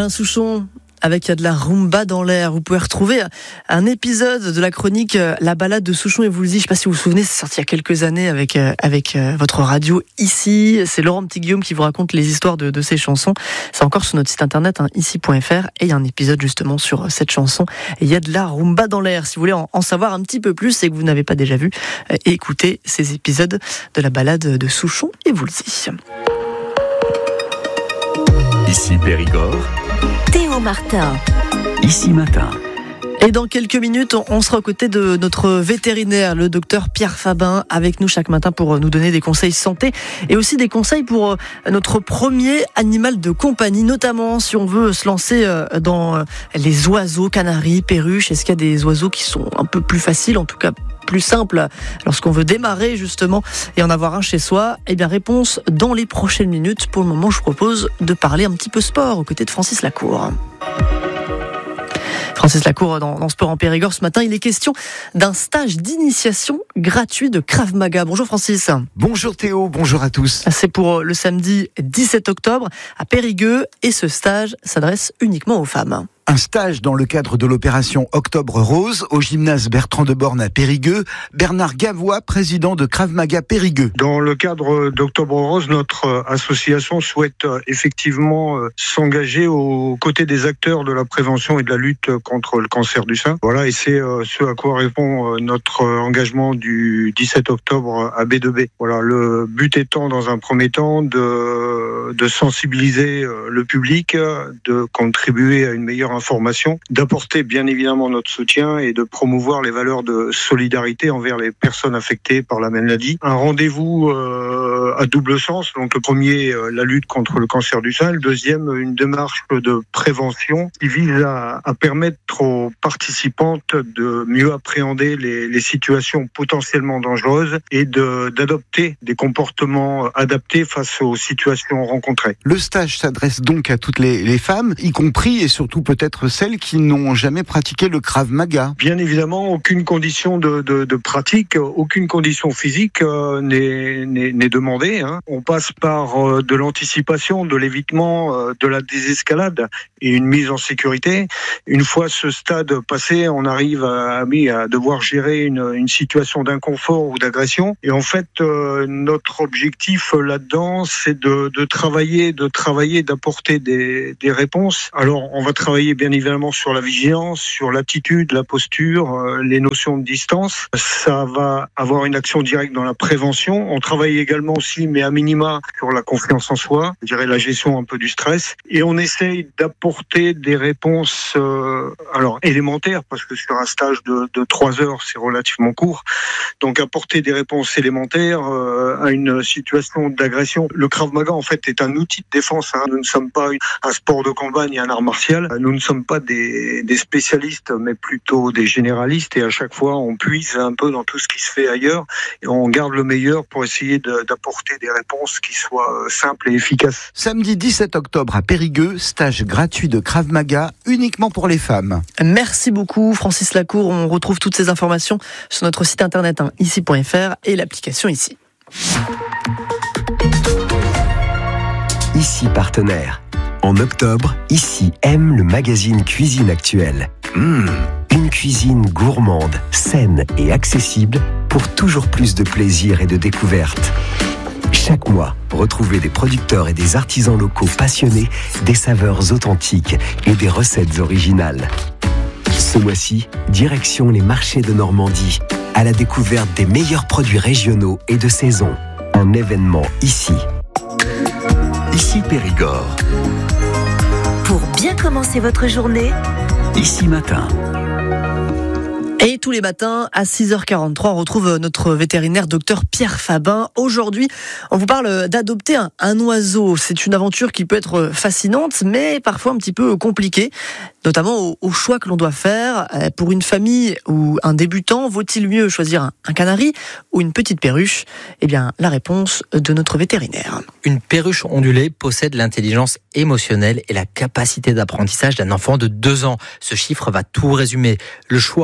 Alain Souchon, avec Il y a de la rumba dans l'air. Vous pouvez retrouver un épisode de la chronique La balade de Souchon et Woolsey. Je ne sais pas si vous vous souvenez, c'est sorti il y a quelques années avec votre radio ici. C'est Laurent Petit-Guillaume qui vous raconte les histoires de ces chansons. C'est encore sur notre site internet, ici.fr. Et il y a un épisode justement sur cette chanson. Et il y a de la rumba dans l'air. Si vous voulez en savoir un petit peu plus et que vous n'avez pas déjà vu, écoutez ces épisodes de la balade de Souchon et Woolsey. Ici Périgord. Théo Martin. Ici Matin. Et dans quelques minutes, on sera aux côtés de notre vétérinaire, le docteur Pierre Fabin, avec nous chaque matin pour nous donner des conseils santé et aussi des conseils pour notre premier animal de compagnie, notamment si on veut se lancer dans les oiseaux, canaris, perruches. Est-ce qu'il y a des oiseaux qui sont un peu plus faciles, en tout cas plus simple lorsqu'on veut démarrer justement et en avoir un chez soi? Eh bien, réponse dans les prochaines minutes. Pour le moment, je vous propose de parler un petit peu sport aux côtés de Francis Lacour. Francis Lacour dans Sport en Périgord. Ce matin, il est question d'un stage d'initiation gratuit de Krav Maga. Bonjour Francis. Bonjour Théo, bonjour à tous. C'est pour le samedi 17 octobre à Périgueux et ce stage s'adresse uniquement aux femmes. Un stage dans le cadre de l'opération Octobre Rose au gymnase Bertrand de Born à Périgueux. Bernard Gavois, président de Krav Maga Périgueux. Dans le cadre d'Octobre Rose, notre association souhaite effectivement s'engager aux côtés des acteurs de la prévention et de la lutte contre le cancer du sein. Voilà, et c'est ce à quoi répond notre engagement du 17 octobre à B2B. Voilà, le but étant dans un premier temps de sensibiliser le public, de contribuer à une meilleure information, d'apporter bien évidemment notre soutien et de promouvoir les valeurs de solidarité envers les personnes affectées par la maladie. Un rendez-vous à double sens. Donc le premier, la lutte contre le cancer du sein. Le deuxième, une démarche de prévention qui vise à permettre aux participantes de mieux appréhender les situations potentiellement dangereuses et d'adopter des comportements adaptés face aux situations rencontrées. Le stage s'adresse donc à toutes les femmes, y compris et surtout peut-être celles qui n'ont jamais pratiqué le Krav Maga. Bien évidemment, aucune condition de pratique, aucune condition physique n'est demandée. On passe par de l'anticipation, de l'évitement, de la désescalade et une mise en sécurité. Une fois ce stade passé, on arrive à devoir gérer une situation d'inconfort ou d'agression. Et en fait, notre objectif là-dedans, c'est de travailler, d'apporter des réponses. Alors, on va travailler bien évidemment sur la vigilance, sur l'attitude, la posture, les notions de distance. Ça va avoir une action directe dans la prévention. On travaille également aussi, mais à minima, sur la confiance en soi, je dirais la gestion un peu du stress. Et on essaye d'apporter des réponses élémentaires, parce que sur un stage de 3 heures, c'est relativement court. Donc apporter des réponses élémentaires à une situation d'agression. Le Krav Maga, en fait, est un outil de défense. Nous ne sommes pas un sport de combat ni un art martial. Nous ne sommes pas des spécialistes, mais plutôt des généralistes. Et à chaque fois, on puise un peu dans tout ce qui se fait ailleurs et on garde le meilleur pour essayer d'apporter des réponses qui soient simples et efficaces. Samedi 17 octobre à Périgueux, stage gratuit de Krav Maga uniquement pour les femmes. Merci beaucoup Francis Lacour. On retrouve toutes ces informations sur notre site internet ici.fr et l'application ici. Ici partenaire. En octobre, Ici aime le magazine Cuisine Actuelle. Une cuisine gourmande, saine et accessible pour toujours plus de plaisir et de découverte. Chaque mois, retrouvez des producteurs et des artisans locaux passionnés, des saveurs authentiques et des recettes originales. Ce mois-ci, direction les marchés de Normandie, à la découverte des meilleurs produits régionaux et de saison. Un événement ici. Ici Périgord. Pour bien commencer votre journée, Ici Matin. Et tous les matins, à 6h43, on retrouve notre vétérinaire docteur Pierre Fabin. Aujourd'hui, on vous parle d'adopter un oiseau. C'est une aventure qui peut être fascinante, mais parfois un petit peu compliquée, notamment au choix que l'on doit faire. Pour une famille ou un débutant, vaut-il mieux choisir un canari ou une petite perruche? Eh bien, la réponse de notre vétérinaire. Une perruche ondulée possède l'intelligence émotionnelle et la capacité d'apprentissage d'un enfant de 2 ans. Ce chiffre va tout résumer. Le choix entre un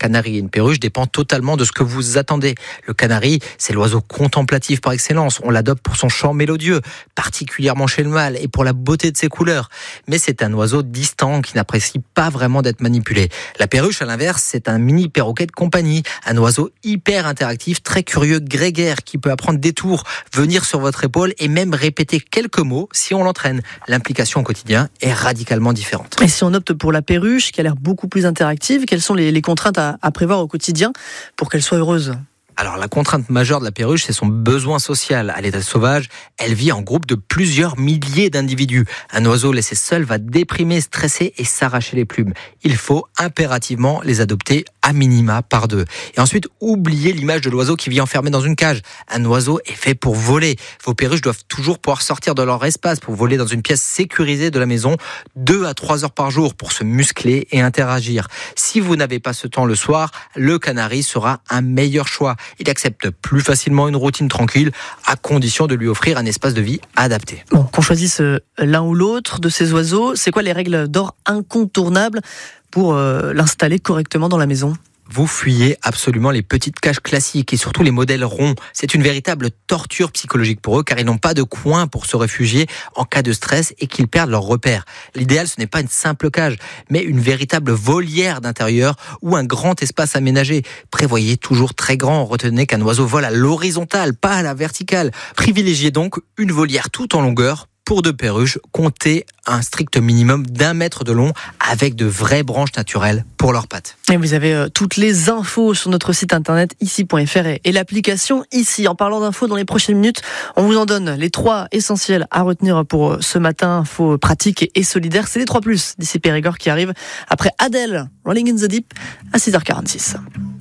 canari et une perruche dépend totalement de ce que vous attendez. Le canari, c'est l'oiseau contemplatif par excellence. On l'adopte pour son chant mélodieux, particulièrement chez le mâle, et pour la beauté de ses couleurs. Mais c'est un oiseau distant qui n'apprécie pas vraiment d'être manipulé. La perruche, à l'inverse, c'est un mini perroquet de compagnie, un oiseau hyper interactif, très curieux, grégaire, qui peut apprendre des tours, venir sur votre épaule et même répéter quelques mots si on l'entraîne. L'implication au quotidien est radicalement différente. Et si on opte pour la perruche, qui a l'air beaucoup plus interactive, quelles sont les contraintes à prévoir au quotidien pour qu'elle soit heureuse ? Alors la contrainte majeure de la perruche, c'est son besoin social. À l'état sauvage, elle vit en groupe de plusieurs milliers d'individus. Un oiseau laissé seul va déprimer, stresser et s'arracher les plumes. Il faut impérativement les adopter à minima par deux. Et ensuite, oubliez l'image de l'oiseau qui vit enfermé dans une cage. Un oiseau est fait pour voler. Vos perruches doivent toujours pouvoir sortir de leur espace pour voler dans une pièce sécurisée de la maison 2 à 3 heures par jour pour se muscler et interagir. Si vous n'avez pas ce temps le soir, le canari sera un meilleur choix. Il accepte plus facilement une routine tranquille, à condition de lui offrir un espace de vie adapté. Bon, qu'on choisisse l'un ou l'autre de ces oiseaux, c'est quoi les règles d'or incontournables pour l'installer correctement dans la maison ? Vous fuyez absolument les petites cages classiques et surtout les modèles ronds. C'est une véritable torture psychologique pour eux car ils n'ont pas de coin pour se réfugier en cas de stress et qu'ils perdent leurs repères. L'idéal, ce n'est pas une simple cage, mais une véritable volière d'intérieur ou un grand espace aménagé. Prévoyez toujours très grand. Retenez qu'un oiseau vole à l'horizontale, pas à la verticale. Privilégiez donc une volière tout en longueur. Pour 2 perruches, comptez un strict minimum d'1 mètre de long avec de vraies branches naturelles pour leurs pattes. Et vous avez toutes les infos sur notre site internet ici.fr et l'application ici. En parlant d'infos, dans les prochaines minutes, on vous en donne les 3 essentiels à retenir pour ce matin. Infos pratiques et solidaires. C'est les 3+, d'ici Périgord qui arrivent après Adèle, Rolling in the Deep à 6h46.